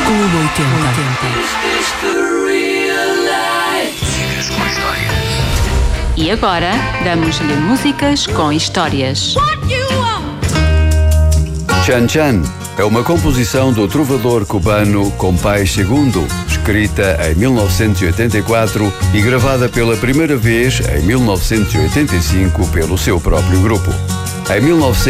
Clube 80. E agora, damos-lhe músicas com histórias. Chan Chan é uma composição do trovador cubano Compay Segundo, escrita em 1984 e gravada pela primeira vez em 1985 pelo seu próprio grupo. Em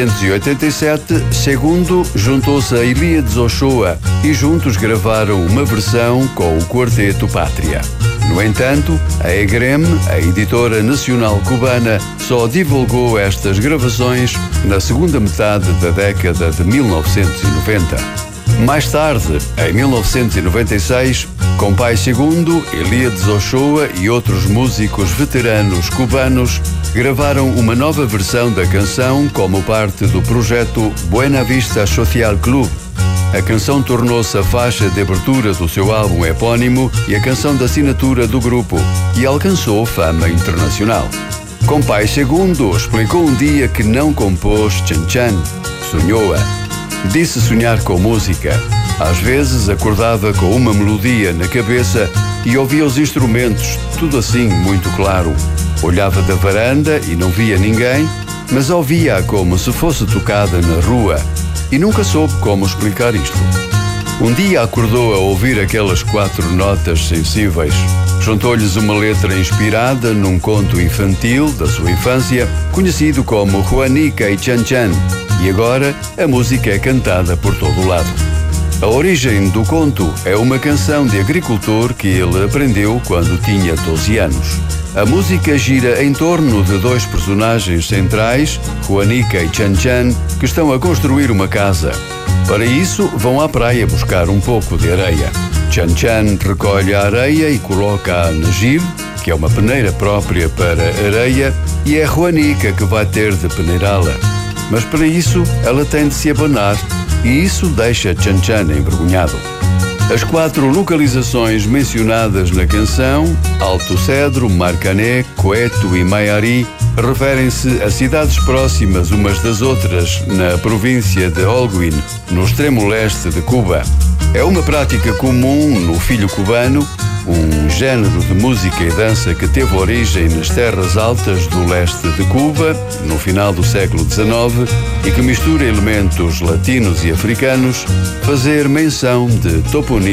1987, Segundo juntou-se a Ilíades Ochoa e juntos gravaram uma versão com o Quarteto Pátria. No entanto, a EGREM, a editora nacional cubana, só divulgou estas gravações na segunda metade da década de 1990. Mais tarde, em 1996, Compay Segundo, Ilíades Ochoa e outros músicos veteranos cubanos gravaram uma nova versão da canção como parte do projeto Buena Vista Social Club. A canção tornou-se a faixa de abertura do seu álbum epónimo e a canção de assinatura do grupo, e alcançou fama internacional. Compay Segundo explicou um dia que não compôs Chan Chan, sonhou-a. Disse sonhar com música. Às vezes acordava com uma melodia na cabeça e ouvia os instrumentos, tudo assim muito claro. Olhava da varanda e não via ninguém, mas ouvia-a como se fosse tocada na rua. E nunca soube como explicar isto. Um dia acordou a ouvir aquelas 4 notas sensíveis. Juntou-lhes uma letra inspirada num conto infantil da sua infância, conhecido como Juanica e Chan Chan. E agora a música é cantada por todo o lado. A origem do conto é uma canção de agricultor que ele aprendeu quando tinha 12 anos. A música gira em torno de 2 personagens centrais, Juanica e Chan Chan, que estão a construir uma casa. Para isso, vão à praia buscar um pouco de areia. Chan Chan recolhe a areia e coloca-a na jibe, que é uma peneira própria para areia, e é Juanica que vai ter de peneirá-la. Mas para isso, ela tem de se abanar, e isso deixa Chan Chan envergonhado. As 4 localizações mencionadas na canção, Alto Cedro, Marcané, Coeto e Maiari, referem-se a cidades próximas umas das outras na província de Holguín, no extremo leste de Cuba. É uma prática comum no filho cubano, um género de música e dança que teve origem nas terras altas do leste de Cuba, no final do século XIX, e que mistura elementos latinos e africanos, fazer menção de toponímica.